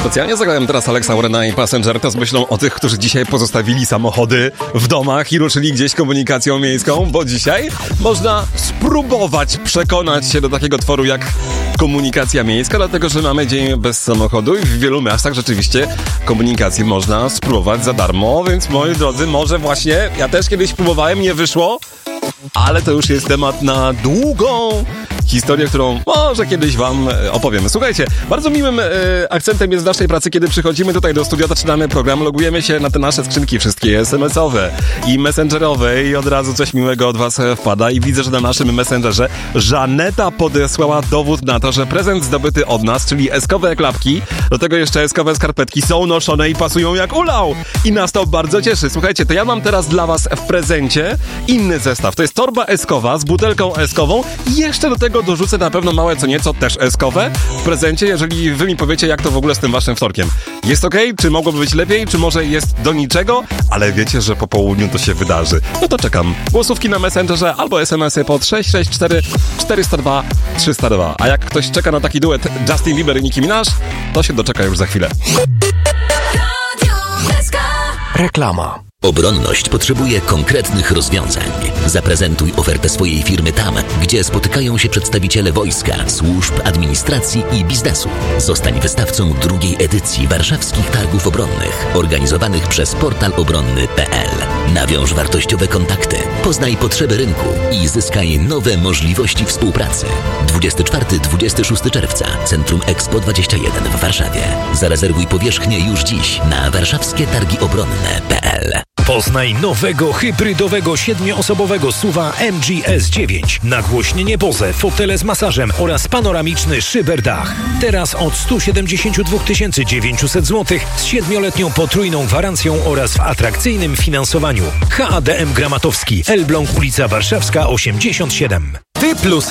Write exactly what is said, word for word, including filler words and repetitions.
Specjalnie zagrałem teraz Alexa Warrena i Passenger to z myślą o tych, którzy dzisiaj pozostawili samochody w domach i ruszyli gdzieś komunikacją miejską, bo dzisiaj można spróbować przekonać się do takiego tworu jak komunikacja miejska, dlatego że mamy dzień bez samochodu i w wielu miastach rzeczywiście komunikację można spróbować za darmo, więc moi drodzy, może właśnie, ja też kiedyś próbowałem, nie wyszło, ale to już jest temat na długą historię, którą może kiedyś wam opowiemy. Słuchajcie, bardzo miłym e, akcentem jest w naszej pracy, kiedy przychodzimy tutaj do studia, zaczynamy program, logujemy się na te nasze skrzynki wszystkie es em esowe i messengerowe i od razu coś miłego od was wpada i widzę, że na naszym messengerze Żaneta podesłała dowód na to, że prezent zdobyty od nas, czyli eskowe klapki, do tego jeszcze eskowe skarpetki są noszone i pasują jak ulał i nas to bardzo cieszy. Słuchajcie, to ja mam teraz dla was w prezencie inny zestaw. To jest torba eskowa z butelką eskową i jeszcze do tego dorzucę na pewno małe co nieco też eskowe w prezencie, jeżeli wy mi powiecie, jak to w ogóle z tym waszym wtorkiem. Jest okej? Czy mogłoby być lepiej? Czy może jest do niczego? Ale wiecie, że po południu to się wydarzy. No to czekam. Głosówki na Messengerze albo es em esy pod sześć sześć cztery cztery zero dwa trzy zero dwa. A jak ktoś czeka na taki duet Justin Bieber i Nicki Minaj, to się doczeka już za chwilę. Reklama. Obronność potrzebuje konkretnych rozwiązań. Zaprezentuj ofertę swojej firmy tam, gdzie spotykają się przedstawiciele wojska, służb, administracji i biznesu. Zostań wystawcą drugiej edycji Warszawskich Targów Obronnych, organizowanych przez portal obronny kropka pe el. Nawiąż wartościowe kontakty, poznaj potrzeby rynku i zyskaj nowe możliwości współpracy. dwudziestego czwartego do dwudziestego szóstego czerwca, Centrum Expo dwadzieścia jeden w Warszawie. Zarezerwuj powierzchnię już dziś na warszawskie targi obronne kropka pe el. Poznaj nowego hybrydowego siedmioosobowego suwa em gie es dziewięć. Nagłośnienie Bose, fotele z masażem oraz panoramiczny szyberdach. Teraz od sto siedemdziesiąt dwa tysiące dziewięćset złotych z siedmioletnią potrójną gwarancją oraz w atrakcyjnym finansowaniu. H A D M Gramatowski, Elbląg, ulica Warszawska osiemdziesiąt siedem. Ty plus